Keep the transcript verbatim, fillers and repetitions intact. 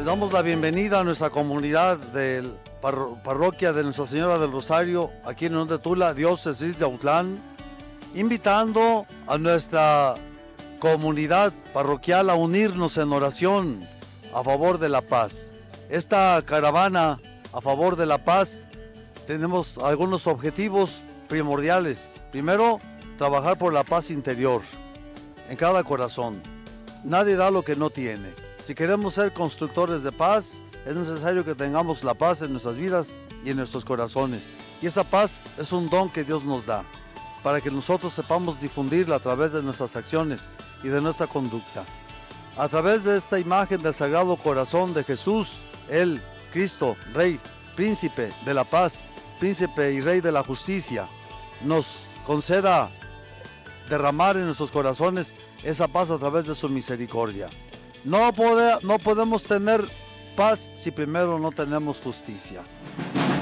damos la bienvenida a nuestra comunidad de parro parroquia de Nuestra Señora del Rosario, aquí en Unión de Tula, diócesis de Autlán, invitando a nuestra comunidad parroquial a unirnos en oración a favor de la paz. Esta caravana a favor de la paz, tenemos algunos objetivos primordiales. Primero, trabajar por la paz interior en cada corazón. Nadie da lo que no tiene. Si queremos ser constructores de paz, es necesario que tengamos la paz en nuestras vidas y en nuestros corazones. Y esa paz es un don que Dios nos da, para que nosotros sepamos difundirla a través de nuestras acciones y de nuestra conducta. A través de esta imagen del Sagrado Corazón de Jesús, el Cristo, Rey, Príncipe de la paz, Príncipe y Rey de la justicia, nos conceda derramar en nuestros corazones esa paz a través de su misericordia. No, pode, no podemos tener paz si primero no tenemos justicia.